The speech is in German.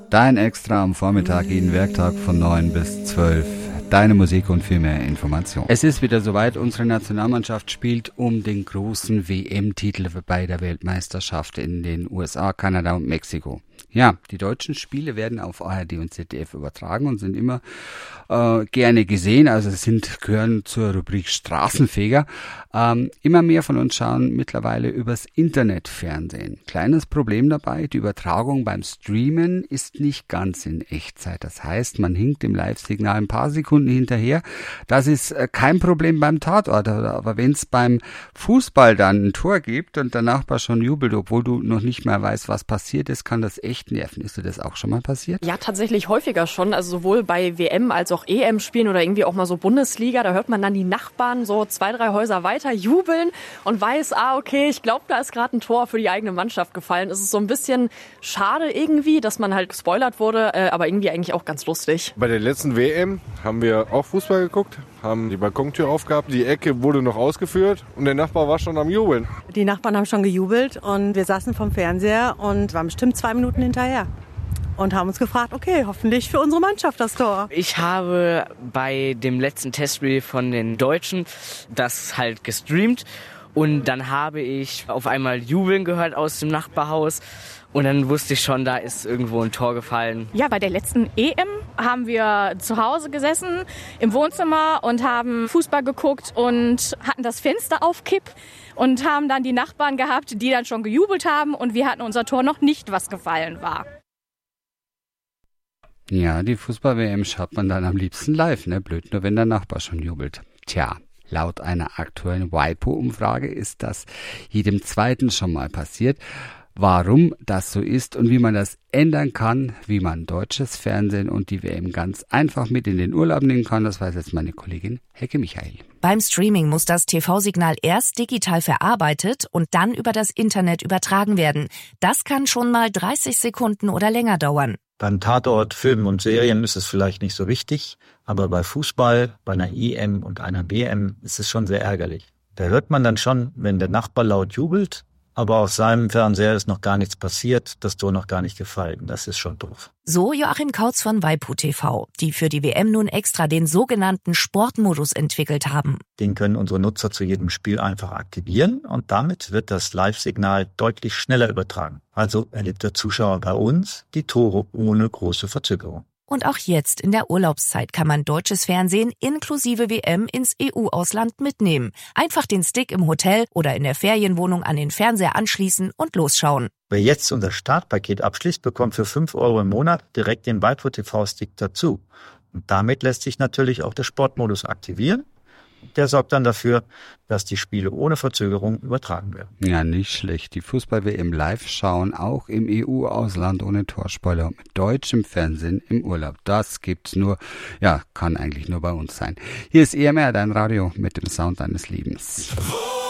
Dein Extra am Vormittag, jeden Werktag von 9 bis 12. Deine Musik und viel mehr Information. Es ist wieder soweit, unsere Nationalmannschaft spielt um den großen WM-Titel bei der Weltmeisterschaft in den USA, Kanada und Mexiko. Ja, die deutschen Spiele werden auf ARD und ZDF übertragen und sind immer gerne gesehen, also gehören zur Rubrik Straßenfeger. Immer mehr von uns schauen mittlerweile übers Internetfernsehen. Kleines Problem dabei, die Übertragung beim Streamen ist nicht ganz in Echtzeit. Das heißt, man hinkt im Live-Signal ein paar Sekunden hinterher. Das ist kein Problem beim Tatort, aber wenn es beim Fußball dann ein Tor gibt und der Nachbar schon jubelt, obwohl du noch nicht mehr weißt, was passiert ist, kann das echt nerven. Ist dir das auch schon mal passiert? Ja, tatsächlich häufiger schon. Also sowohl bei WM als auch EM-Spielen oder irgendwie auch mal so Bundesliga. Da hört man dann die Nachbarn so 2, 3 Häuser weiter jubeln und weiß, okay, ich glaube, da ist gerade ein Tor für die eigene Mannschaft gefallen. Es ist so ein bisschen schade irgendwie, dass man halt gespoilert wurde, aber irgendwie eigentlich auch ganz lustig. Bei der letzten WM haben wir auch Fußball geguckt, haben die Balkontür aufgehabt, die Ecke wurde noch ausgeführt und der Nachbar war schon am Jubeln. Die Nachbarn haben schon gejubelt und wir saßen vom Fernseher und waren bestimmt 2 Minuten hinterher. Und haben uns gefragt, okay, hoffentlich für unsere Mannschaft das Tor. Ich habe bei dem letzten Testspiel von den Deutschen das halt gestreamt und dann habe ich auf einmal Jubeln gehört aus dem Nachbarhaus und dann wusste ich schon, da ist irgendwo ein Tor gefallen. Ja, bei der letzten EM haben wir zu Hause gesessen im Wohnzimmer und haben Fußball geguckt und hatten das Fenster auf Kipp und haben dann die Nachbarn gehabt, die dann schon gejubelt haben und wir hatten unser Tor noch nicht, was gefallen war. Ja, die Fußball-WM schaut man dann am liebsten live, ne? Blöd nur, wenn der Nachbar schon jubelt. Tja, laut einer aktuellen WIPO-Umfrage ist das jedem Zweiten schon mal passiert. Warum das so ist und wie man das ändern kann, wie man deutsches Fernsehen und die WM ganz einfach mit in den Urlaub nehmen kann, das weiß jetzt meine Kollegin Hecke Michael. Beim Streaming muss das TV-Signal erst digital verarbeitet und dann über das Internet übertragen werden. Das kann schon mal 30 Sekunden oder länger dauern. Beim Tatort, Filmen und Serien ist es vielleicht nicht so wichtig, aber bei Fußball, bei einer EM und einer WM ist es schon sehr ärgerlich. Da hört man dann schon, wenn der Nachbar laut jubelt, aber auf seinem Fernseher ist noch gar nichts passiert, das Tor noch gar nicht gefallen. Das ist schon doof. So Joachim Kautz von WIPO TV, die für die WM nun extra den sogenannten Sportmodus entwickelt haben. Den können unsere Nutzer zu jedem Spiel einfach aktivieren und damit wird das Live-Signal deutlich schneller übertragen. Also erlebt der Zuschauer bei uns die Tore ohne große Verzögerung. Und auch jetzt in der Urlaubszeit kann man deutsches Fernsehen inklusive WM ins EU-Ausland mitnehmen. Einfach den Stick im Hotel oder in der Ferienwohnung an den Fernseher anschließen und losschauen. Wer jetzt unser Startpaket abschließt, bekommt für 5 € im Monat direkt den WIPO TV-Stick dazu. Und damit lässt sich natürlich auch der Sportmodus aktivieren. Der sorgt dann dafür, dass die Spiele ohne Verzögerung übertragen werden. Ja, nicht schlecht. Die Fußball-WM live schauen, auch im EU-Ausland ohne Torspoiler und mit deutschem Fernsehen im Urlaub. Das gibt's nur, kann eigentlich nur bei uns sein. Hier ist EMR, dein Radio mit dem Sound deines Lebens.